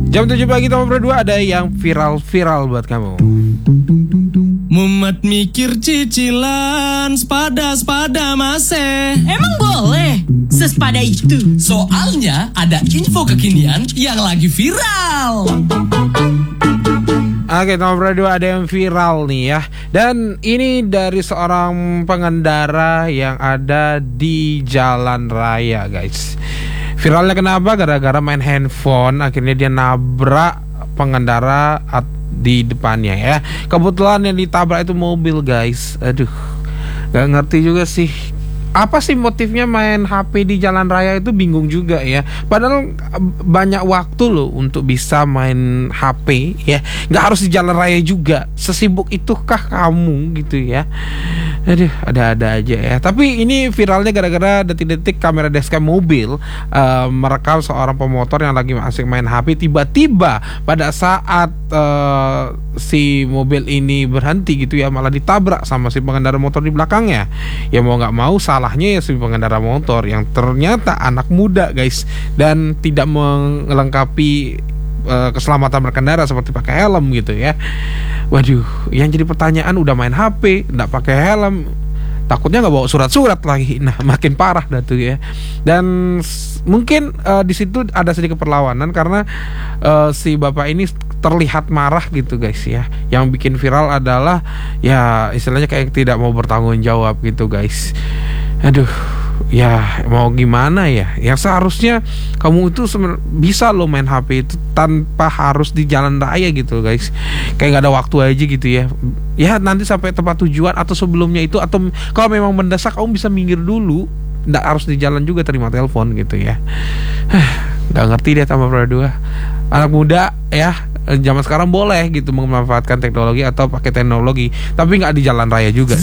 Jam 7 pagi nomor 2 ada yang viral-viral buat kamu. Mumet mikir cicilan sepada masih. Emang boleh sespada itu? Soalnya ada info kekinian yang lagi viral. Oke, nomor 2 ada yang viral nih ya. Dan ini dari seorang pengendara yang ada di jalan raya, guys. Viralnya kenapa? Gara-gara main handphone, akhirnya dia nabrak pengendara di depannya ya. Kebetulan yang ditabrak itu mobil, guys. Aduh, gak ngerti juga sih. Apa sih motifnya main HP di jalan raya itu, bingung juga ya. Padahal banyak waktu loh untuk bisa main HP ya. Gak harus di jalan raya juga. Sesibuk itukah kamu gitu ya. Aduh, ada-ada aja ya. Tapi ini viralnya gara-gara detik-detik kamera dashcam mobil merekam seorang pemotor yang lagi asik main HP. Tiba-tiba pada saat si mobil ini berhenti gitu ya, malah ditabrak sama si pengendara motor di belakangnya. Ya mau gak mau salahnya ya si pengendara motor yang ternyata anak muda, guys, dan tidak melengkapi keselamatan berkendara seperti pakai helm gitu ya. Waduh, yang jadi pertanyaan, udah main HP nggak pakai helm, takutnya nggak bawa surat-surat lagi. Nah, makin parah dah tuh ya. Dan mungkin di situ ada sedikit perlawanan karena si bapak ini terlihat marah gitu, guys ya. Yang bikin viral adalah ya istilahnya kayak tidak mau bertanggung jawab gitu, guys. Aduh, ya mau gimana ya. Yang seharusnya kamu itu bisa lo main HP itu tanpa harus di jalan raya gitu, guys. Kayak gak ada waktu aja gitu ya. Ya nanti sampai tempat tujuan atau sebelumnya itu, atau kalau memang mendesak kamu bisa minggir dulu. Nggak harus di jalan juga terima telepon gitu ya. Gak ngerti deh tambah berdua. Anak muda ya zaman sekarang boleh gitu memanfaatkan teknologi atau pakai teknologi, tapi nggak di jalan raya juga.